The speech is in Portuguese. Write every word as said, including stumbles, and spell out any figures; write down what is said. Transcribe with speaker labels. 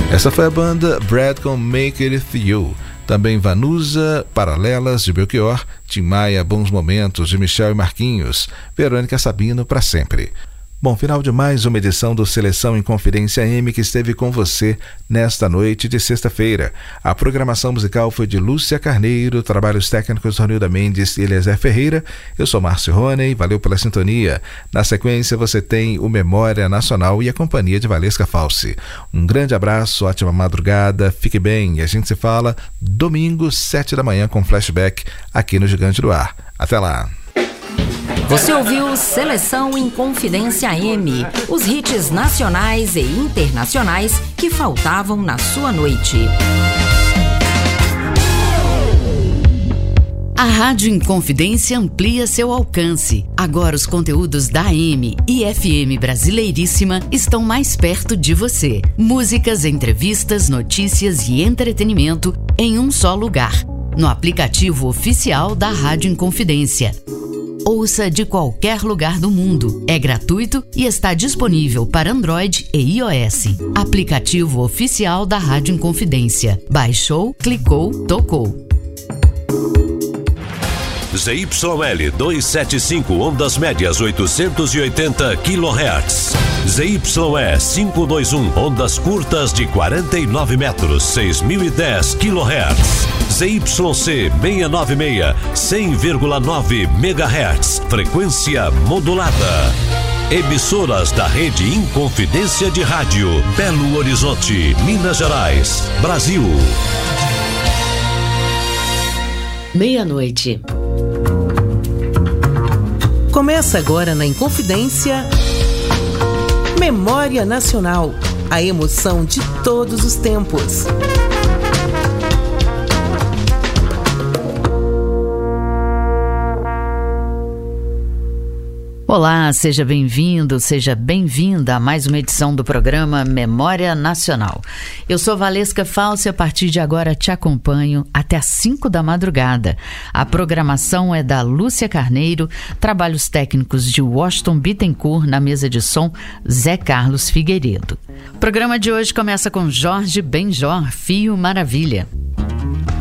Speaker 1: Essa foi a banda Brad com Make It With You. Também Vanusa, Paralelas, de Belchior, Tim Maia, Bons Momentos, de Michel e Marquinhos, Verônica Sabino, Pra Sempre. Bom, final de mais uma edição do Seleção em Confidência M, que esteve com você nesta noite de sexta-feira. A programação musical foi de Lúcia Carneiro, trabalhos técnicos Ronilda Mendes e Eliezer Ferreira. Eu sou Márcio Roney, valeu pela sintonia. Na sequência você tem o Memória Nacional e a companhia de Valesca Falsi. Um grande abraço, ótima madrugada, fique bem e a gente se fala domingo, sete da manhã com flashback aqui no Gigante do Ar. Até lá!
Speaker 2: Você ouviu Seleção em Confidência M, os hits nacionais e internacionais que faltavam na sua noite.
Speaker 3: A Rádio Inconfidência amplia seu alcance. Agora os conteúdos da A M e F M Brasileiríssima estão mais perto de você. Músicas, entrevistas, notícias e entretenimento em um só lugar. No aplicativo oficial da Rádio Inconfidência. Ouça de qualquer lugar do mundo. É gratuito e está disponível para Android e iOS. Aplicativo oficial da Rádio Inconfidência. Baixou, clicou, tocou.
Speaker 4: Z Y L duzentos e setenta e cinco, ondas médias oitocentos e oitenta quilohertz. Z Y E quinhentos e vinte e um, ondas curtas de quarenta e nove metros, seis mil e dez quilohertz. Z Y C seiscentos e noventa e seis, cem vírgula nove megahertz, frequência modulada. Emissoras da Rede Inconfidência de Rádio, Belo Horizonte, Minas Gerais, Brasil.
Speaker 3: Meia-noite.
Speaker 5: Começa agora na Inconfidência Memória Nacional, a emoção de todos os tempos.
Speaker 3: Olá, seja bem-vindo, seja bem-vinda a mais uma edição do programa Memória Nacional. Eu sou Valesca Falsi, a partir de agora te acompanho até às cinco da madrugada. A programação é da Lúcia Carneiro, trabalhos técnicos de Washington Bittencourt, na mesa de som Zé Carlos Figueiredo. O programa de hoje começa com Jorge Benjor, Fio Maravilha.